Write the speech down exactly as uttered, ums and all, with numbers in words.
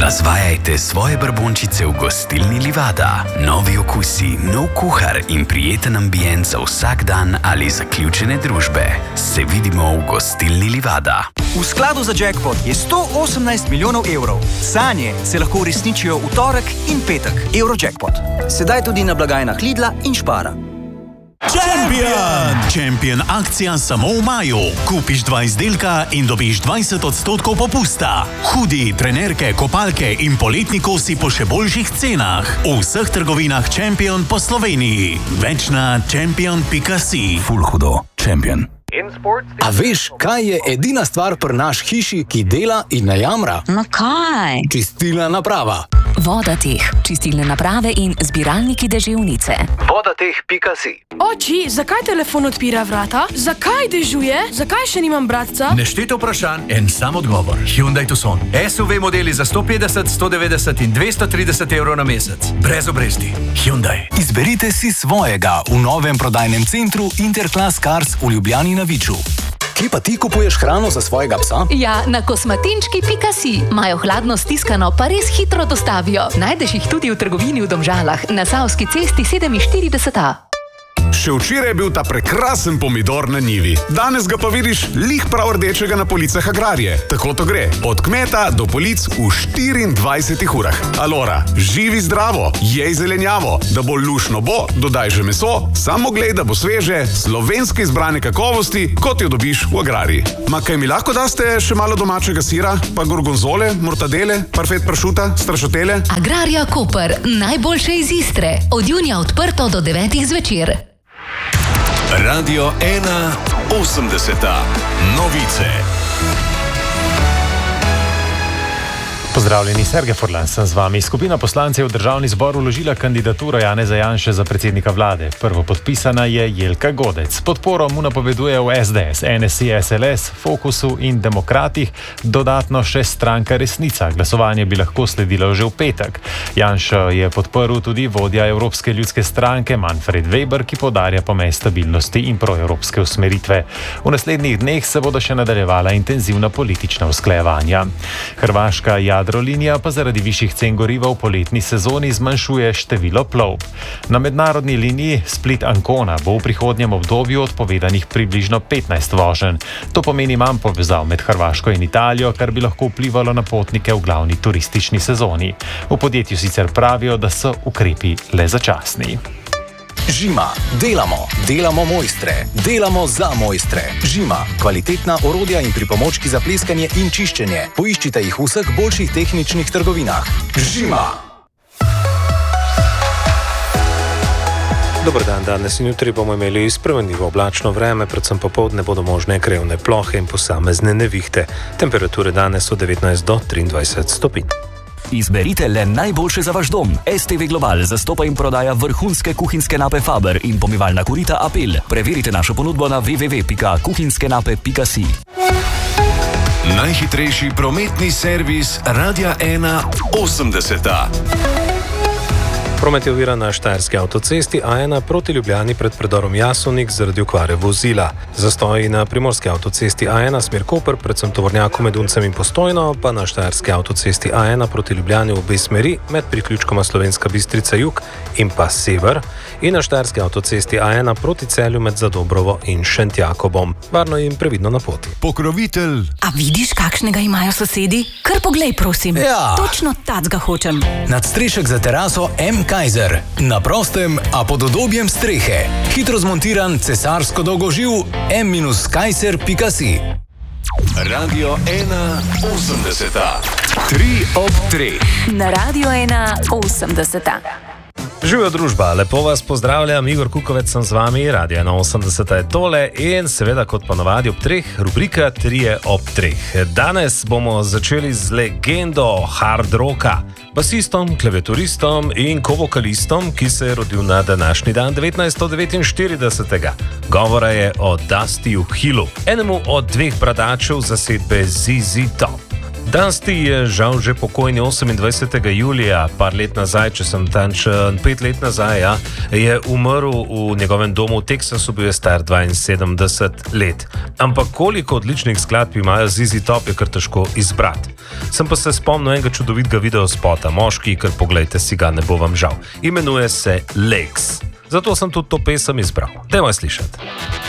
Razvajajte svoje brbončice v gostilni Livada. Novi okusi, nov kuhar in prijeten ambient za vsak dan ali zaključene družbe. Se vidimo v gostilni Livada. V skladu za jackpot je sto osemnajst milijonov evrov. Sanje se lahko uresničijo v torek in petek. Eurojackpot. Sedaj tudi na blagajnah Lidla in Spara. Champion! Champion akcija samo v maju. Kupiš dva izdelka in dobiš dvajset odstotkov popusta. Hudi, trenerke, kopalke in poletni kosi po še boljših cenah. V vseh trgovinah Champion po Sloveniji. Več na champion pika si. Ful hudo. Champion. A veš, kaj je edina stvar pri naš hiši, ki dela in ne jamra? No kaj? Čistilna naprava. Vodateh, čistilne naprave in zbiralniki deževnice. vodateh pika si. Oči, zakaj telefon odpira vrata? Zakaj dežuje? Zakaj še nimam bratca? Nešteto vprašanj, en sam odgovor. Hyundai Tucson. S U V modeli za sto petdeset, sto devetdeset in dvesto trideset evrov na mesec. Brez obresti. Hyundai. Izberite si svojega v novem prodajnem centru Interclass Cars v Ljubljani na Viču. Kje pa ti kupuješ hrano za svojega psa? Ja, na kosmatinčki pika si. Imajo hladno stiskano, pa res hitro dostavijo. Najdeš jih tudi v trgovini v Domžalah, na Savski cesti sedeminštirideset A. Še včeraj je bil ta prekrasen pomidor na njivi. Danes ga pa vidiš lih prav rdečega na policah Agrarije. Tako to gre. Od kmeta do polic v štiriindvajsetih urah. Alora, živi zdravo, jej zelenjavo. Da bo lušno bo, dodaj že meso, samo glej, da bo sveže, slovenske izbrane kakovosti, kot jo dobiš v Agrariji. Ma kaj mi lahko daste še malo domačega sira, pa gorgonzole, mortadele, parfet pršuta, strašotele? Agrarija Koper, najboljše iz Istre. Od junija odprto do devetih zvečer. Radio ena osemdeseta. Novice. Pozdravljeni, Sergej Furlan sem z vami. Skupina poslancev je v državni zbor vložila kandidaturo Janeza Janše za predsednika vlade. Prvo podpisana je Jelka Godec. Podporo mu napoveduje v S D S, N S I, S L S, Fokusu in Demokratih, dodatno še stranka Resnica. Glasovanje bi lahko sledilo že v petek. Janša je podprl tudi vodja Evropske ljudske stranke Manfred Weber, ki poudarja pomen stabilnosti in proevropske usmeritve. V naslednjih dneh se bodo še nadaljevala intenzivna politična usklajevanja. Hrvaška Jadrolinija pa zaradi višjih cen goriva v poletni sezoni zmanjšuje število plovb. Na mednarodni liniji Split-Ancona bo v prihodnjem obdobju odpovedanih približno petnajst voženj. To pomeni manj povezav med Hrvaško in Italijo, kar bi lahko vplivalo na potnike v glavni turistični sezoni. V podjetju sicer pravijo, da so ukrepi le začasni. Žima. Delamo. Delamo mojstre. Delamo za mojstre. Žima. Kvalitetna orodja in pripomočki za pleskanje in čiščenje. Poiščite jih v vseh boljših tehničnih trgovinah. Žima. Dober dan, danes in jutri bomo imeli spremenljivo oblačno vreme, predvsem popoldne bodo možne krevne plohe in posamezne nevihte. Temperature danes od devetnajst do triindvajset stopinj. Izberite le najboljše za vaš dom. S T V Global zastopa in prodaja vrhunske kuhinjske nape Faber in pomivalna korita Apel. Preverite našo ponudbo na w w w pika kuhinjskenape pika si. Najhitrejši prometni servis Radia ena osemdeseta. Promet je oviran na Štajerski avtocesti A ena proti Ljubljani pred predorom Jasovnik zaradi okvare vozila. Zastoji na Primorski avtocesti A ena smer Koper, predvsem tovornjaku med Uncem in Postojno, pa na Štajerski avtocesti A ena proti Ljubljani v obe smeri med priključkoma Slovenska Bistrica jug in pa sever in na Štajerski avtocesti A ena proti Celju med Zadobrovo in Šentjakobom. Varno in previdno na poti. Pokrovitelj. A vidiš, kakšnega imajo sosedi? Kar poglej, prosim. Ja. Točno tacga hočem. Nadstrešek za teraso M. Kaiser. Na prostem, a pod udobjem strehe. Hitro zmontiran cesarsko dolgoživ m kaiser pika si. Radio ena osemdeseta. Tri ob treh. Na Radio ena osemdeseta. Živijo družba, lepo vas pozdravljam, Igor Kukovec sem z vami, Radio ena osemdeseta je tole in seveda kot ponovadi ob treh, rubrika Trije ob treh. Danes bomo začeli z legendo hard rocka, basistom, klaviaturistom in kovokalistom, ki se je rodil na današnji dan devetnajststo devetinštirideset. Govora je o Dustyju Hillu, enemu od dveh bradačev zasedbe Z Z Top. Dusty je žal že pokojni osemindvajsetega julija, par let nazaj, če sem tančen, pet let nazaj, ja, je umrl v njegovem domu v Teksasu, bil je star dvainsedemdeset let. Ampak koliko odličnih skladb imajo Z Z Top, je kar težko izbrati. Sem pa se spomnil enega čudovitega videospota, moški, ker poglejte si ga, ne bo vam žal. Imenuje se Lakes. Zato sem tudi to pesem izbral. Dajmo slišati.